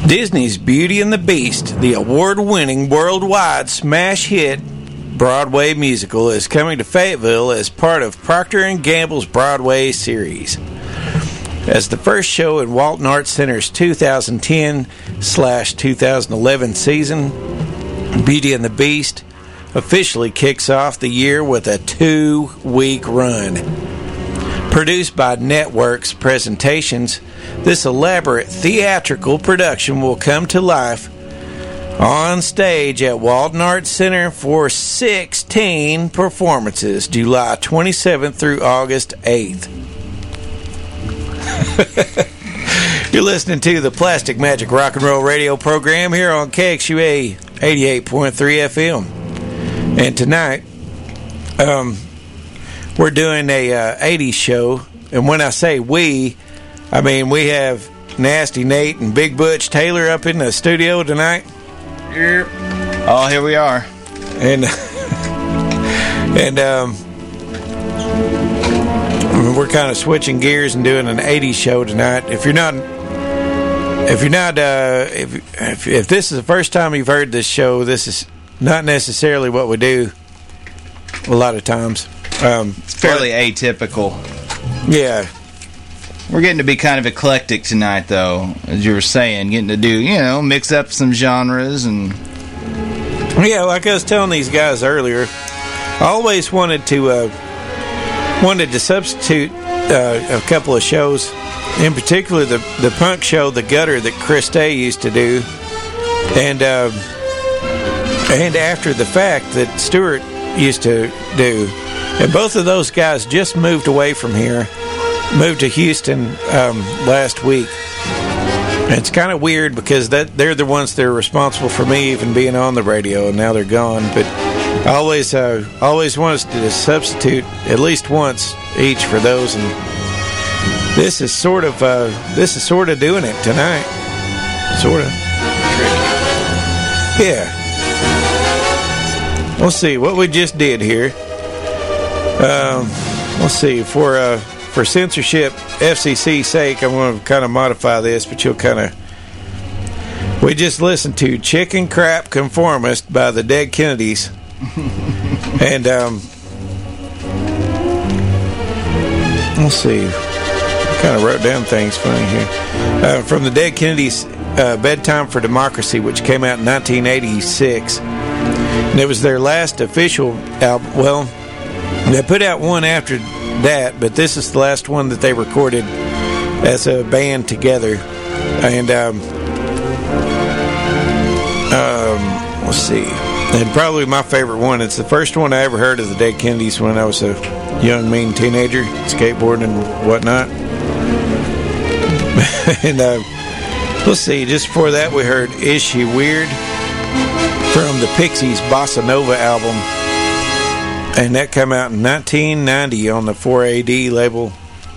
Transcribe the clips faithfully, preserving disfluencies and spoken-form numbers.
Disney's Beauty and the Beast, the award-winning worldwide smash hit Broadway musical, is coming to Fayetteville as part of Procter and Gamble's Broadway series. As the first show in Walton Arts Center's two thousand ten slash two thousand eleven season, Beauty and the Beast officially kicks off the year with a two-week run. Produced by Networks Presentations, this elaborate theatrical production will come to life on stage at Walton Arts Center for sixteen performances, July twenty-seventh through August eighth. You're listening to the Plastic Magic Rock and Roll radio program here on K X U A eighty-eight point three F M. And tonight, um, we're doing a uh, eighties show. And when I say we, I mean we have Nasty Nate and Big Butch Taylor up in the studio tonight. Yep. Oh, here we are. And, and, um... we're kind of switching gears and doing an eighties show tonight. If you're not, if you're not, uh, if, if if this is the first time you've heard this show, this is not necessarily what we do. A lot of times, um, it's fairly but, atypical. Yeah, we're getting to be kind of eclectic tonight, though, as you were saying, getting to do, you know, mix up some genres and. Yeah, like I was telling these guys earlier, I always wanted to. Uh, wanted to substitute uh, a couple of shows, in particular the the punk show, The Gutter, that Chris Day used to do, and uh, and After the Fact that Stewart used to do. And both of those guys just moved away from here, moved to Houston um, last week. And it's kind of weird because that they're the ones that are responsible for me even being on the radio, and now they're gone. But I always, uh, always want us to substitute at least once each for those, and this is sort of, uh, this is sort of doing it tonight, sort of. Yeah. We'll see what we just did here. Um, let's see for uh, for censorship F C C's sake, I'm going to kind of modify this, but you'll kind of. We just listened to "Chicken Crap Conformist" by the Dead Kennedys. And um, let's see, I kind of wrote down things funny here uh, from the Dead Kennedys, uh, "Bedtime for Democracy," which came out in nineteen eighty-six, and it was their last official album. Well, they put out one after that, but this is the last one that they recorded as a band together. And um, um, let's see. And probably my favorite one, it's the first one I ever heard of the Dead Kennedys when I was a young, mean teenager, skateboarding and whatnot. And uh, let's see, just before that we heard "Is She Weird" from the Pixies' Bossa Nova album. And that came out in nineteen ninety on the four A D label.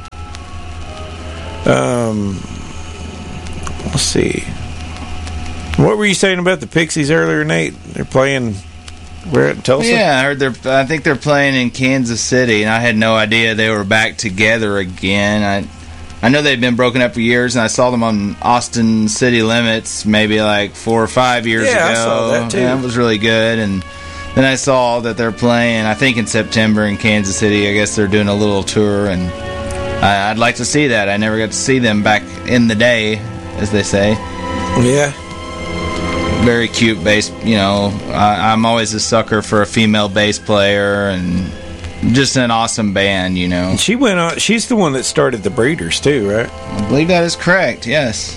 Um, let's see. What were you saying about the Pixies earlier, Nate? They're playing where at Tulsa? Yeah, I heard they're. I think they're playing in Kansas City, and I had no idea they were back together again. I, I know they've been broken up for years, and I saw them on Austin City Limits maybe like four or five years yeah, ago. I saw that too. Yeah, it was really good, and then I saw that they're playing. I think in September in Kansas City. I guess they're doing a little tour, and I, I'd like to see that. I never got to see them back in the day, as they say. Yeah. Very cute bass, you know. I, I'm always a sucker for a female bass player, and just an awesome band, you know. And she went on. She's the one that started the Breeders too, right? I believe that is correct. Yes.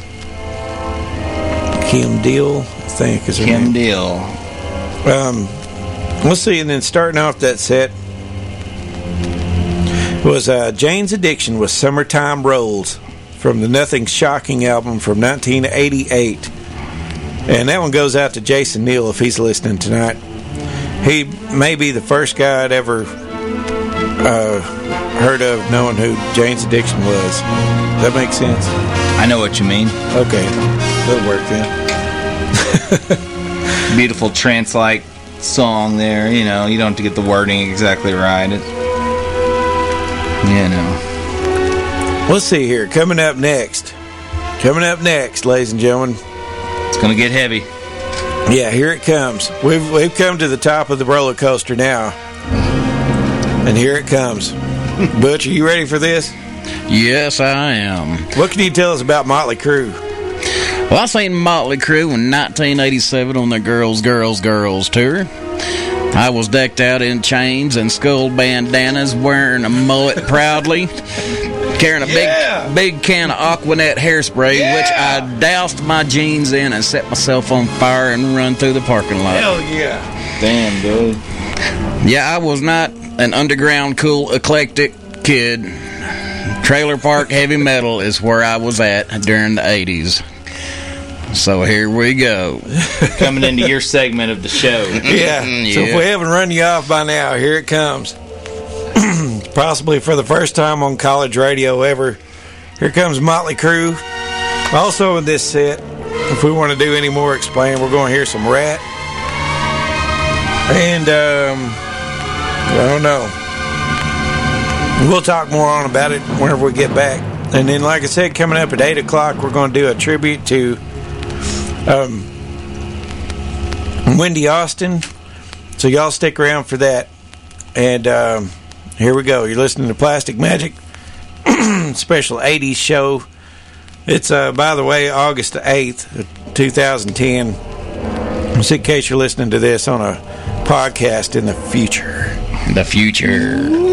Kim Deal, I think is her Kim name. Deal. Um, let's see, and then starting off that set was uh, Jane's Addiction with "Summertime Rolls" from the Nothing Shocking album from nineteen eighty-eight. And that one goes out to Jason Neal if he's listening tonight. He may be the first guy I'd ever uh, heard of knowing who Jane's Addiction was. Does that make sense? I know what you mean. Okay. That'll work then. Beautiful trance-like song there. You know, you don't have to get the wording exactly right. It, you know. Let's see here. Coming up next. Coming up next, ladies and gentlemen. It's going to get heavy. Yeah, here it comes. We've we've come to the top of the roller coaster now. And here it comes. Butch, are you ready for this? Yes, I am. What can you tell us about Motley Crue? Well, I seen Motley Crue in nineteen eighty-seven on their Girls, Girls, Girls tour. I was decked out in chains and skull bandanas, wearing a mullet proudly, carrying a Yeah. big big can of Aquanet hairspray, Yeah. which I doused my jeans in and set myself on fire and run through the parking lot. Hell yeah. Damn, dude. Yeah, I was not an underground, cool, eclectic kid. Trailer park heavy metal is where I was at during the eighties. So here we go. Coming into your segment of the show. Yeah. So if Yeah. we haven't run you off by now, here it comes. Possibly for the first time on college radio ever. Here comes Motley Crue. Also in this set, if we want to do any more explaining, we're going to hear some Rat. And, um, I don't know. We'll talk more on about it whenever we get back. And then, like I said, coming up at eight o'clock, we're going to do a tribute to um, Wendy Austin. So y'all stick around for that. And um, here we go. You're listening to Plastic Magic, special eighties show. It's, uh, by the way, August the eighth, two thousand ten. Just in case you're listening to this on a podcast in the future. The future.